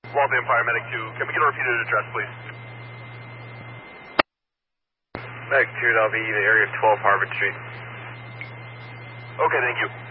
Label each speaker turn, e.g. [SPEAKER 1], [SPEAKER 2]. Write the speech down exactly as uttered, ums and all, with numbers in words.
[SPEAKER 1] Waltham Paramedic two, can we get a repeated address, please?
[SPEAKER 2] Medic two, that'll be the area of twelve Harvard Street.
[SPEAKER 1] Okay, thank you.